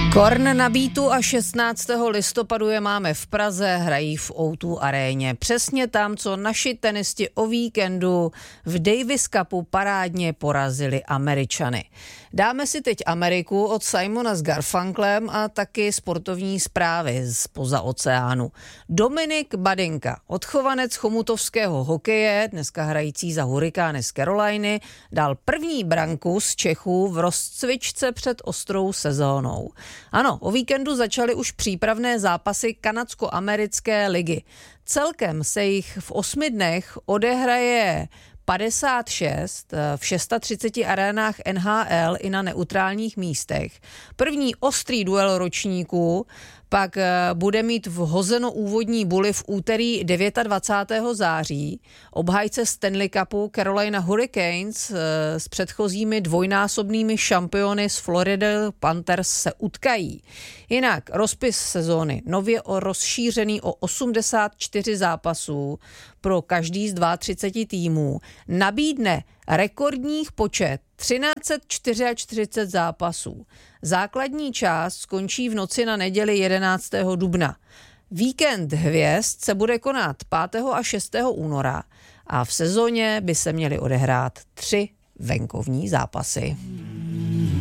Korn na beatu a 16. listopadu je máme v Praze, hrají v O2 aréně. Přesně tam, co naši tenisti o víkendu v Davis Cupu parádně porazili Američany. Dáme si teď Ameriku od Simona s Garfunklem a taky sportovní zprávy zpoza oceánu. Dominik Badinka, odchovanec chomutovského hokeje, dneska hrající za Hurikány z Caroliny, dal první branku z Čechů v rozcvičce před ostrou sezónou. Ano, o víkendu začaly už přípravné zápasy kanadsko-americké ligy. Celkem se jich v 8 dnech odehraje 56 v 630 arénách NHL i na neutrálních místech. První ostrý duel ročníků pak bude mít vhozeno úvodní buly v úterý 29. září. Obhájce Stanley Cupu Carolina Hurricanes s předchozími dvojnásobnými šampiony z Florida Panthers se utkají. Jinak rozpis sezóny nově rozšířený o 84 zápasů pro každý z 32 týmů nabídne rekordních počet 1344 zápasů. Základní část skončí v noci na neděli 11. dubna. Víkend hvězd se bude konat 5. a 6. února a v sezóně by se měly odehrát 3 venkovní zápasy.